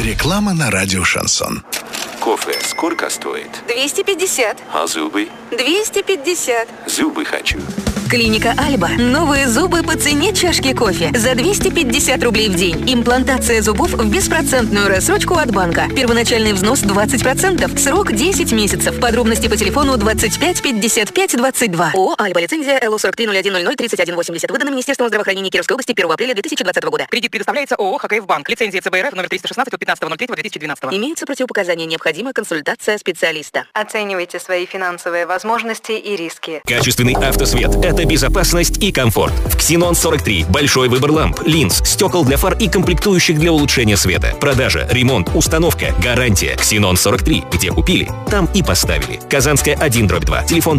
Реклама на радио «Шансон». Кофе сколько стоит? 250. А зубы? 250. Зубы хочу. Клиника Альба. Новые зубы по цене чашки кофе. За 250 рублей в день. Имплантация зубов в беспроцентную рассрочку от банка. Первоначальный взнос 20%. Срок 10 месяцев. Подробности по телефону 25 55 22. ООО «Альба». Лицензия ЛО 4301003180. Выдана Министерством здравоохранения Кировской области 1 апреля 2020 года. Кредит предоставляется ООО «ХКФ Банк». Лицензия ЦБРФ номер 316 от 15.03.2012. Имеются противопоказания. Необходима консультация специалиста. Оценивайте свои финансовые возможности и риски. Качественный автосвет – это безопасность и комфорт. В Ксенон 43 большой выбор ламп, линз, стекол для фар и комплектующих для улучшения света. Продажа, ремонт, установка, гарантия. Ксенон 43. Где купили, там и поставили. Казанская 1/2. Телефон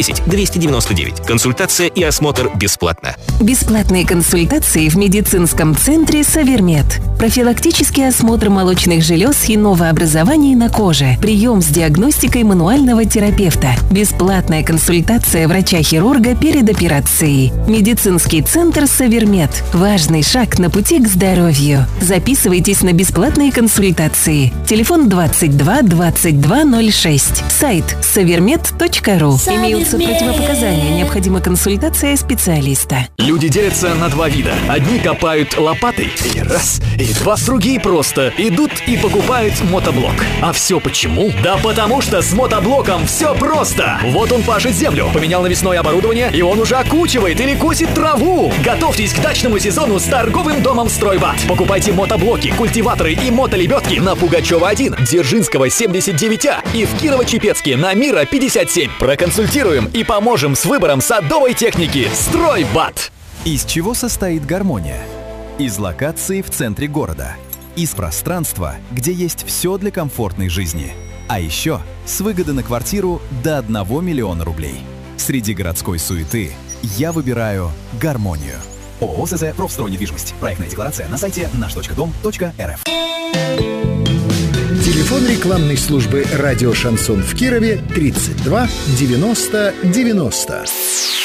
210-299. Консультация и осмотр бесплатно. Бесплатные консультации в медицинском центре «Савермед». Профилактический осмотр молочных желез и новообразований на коже. Прием с диагностикой мануального терапевта. Бесплатная консультация врача-хирурга перед операцией. Медицинский центр «Савермед». Важный шаг на пути к здоровью. Записывайтесь на бесплатные консультации. Телефон 22 22 06. Сайт savermed.ru. Имеются противопоказания. Необходима консультация специалиста. Люди делятся на два вида. Одни копают лопатой, и раз, и два. Другие просто идут и покупают мотоблок. А все почему? Да потому что с мотоблоком все просто. Вот он пашет землю, поменял навесное оборудование, и он уже окучивает или косит траву. Готовьтесь к дачному сезону с торговым домом «Стройбат». Покупайте мотоблоки, культиваторы и мотолебедки на Пугачева 1, Дзержинского 79А и в Кирово-Чепецке на Мира 57. Проконсультируем и поможем с выбором садовой техники «Стройбат». Из чего состоит гармония? Из локации в центре города. Из пространства, где есть все для комфортной жизни. А еще с выгоды на квартиру до 1 миллиона рублей. Среди городской суеты я выбираю гармонию. ООО ЗЗ «Профстройнедвижимость». Проектная декларация на сайте наш.дом.рф. Телефон рекламной службы «Радио Шансон» в Кирове 32 90 90.